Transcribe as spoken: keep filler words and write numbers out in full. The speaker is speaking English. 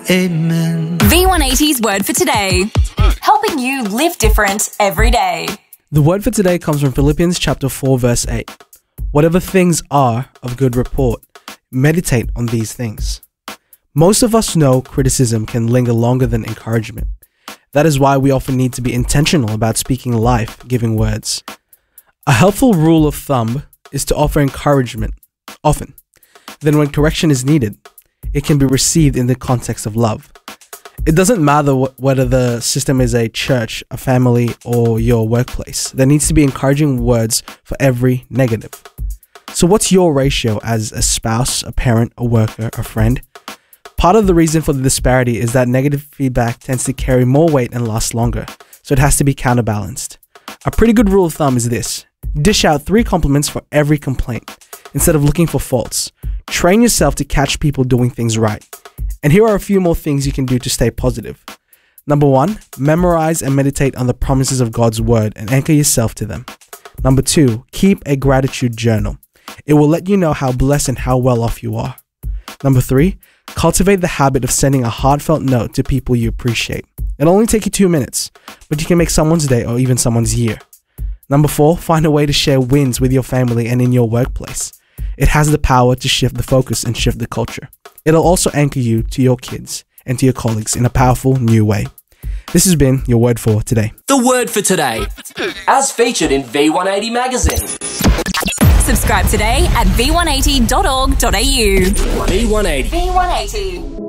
Amen. V one eighty's word for today. Helping you live different every day. The word for today comes from Philippians chapter four, verse eight. Whatever things are of good report, meditate on these things. Most of us know criticism can linger longer than encouragement. That is why we often need to be intentional about speaking life-giving words. A helpful rule of thumb is to offer encouragement often. Then when correction is needed, it can be received in the context of love. It doesn't matter wh- whether the system is a church, a family, or your workplace. There needs to be encouraging words for every negative. So what's your ratio as a spouse, a parent, a worker, a friend? Part of the reason for the disparity is that negative feedback tends to carry more weight and last longer, so it has to be counterbalanced. A pretty good rule of thumb is this: dish out three compliments for every complaint, instead of looking for faults. Train yourself to catch people doing things right. And here are a few more things you can do to stay positive. Number one, memorize and meditate on the promises of God's word and anchor yourself to them. Number two, keep a gratitude journal. It will let you know how blessed and how well off you are. Number three, cultivate the habit of sending a heartfelt note to people you appreciate. It'll only take you two minutes, but you can make someone's day or even someone's year. Number four, find a way to share wins with your family and in your workplace. It has the power to shift the focus and shift the culture. It'll also anchor you to your kids and to your colleagues in a powerful new way. This has been your word for today. The word for today, as featured in V one eighty magazine. Subscribe today at v one eighty dot org dot a u. V one eighty. V one eighty.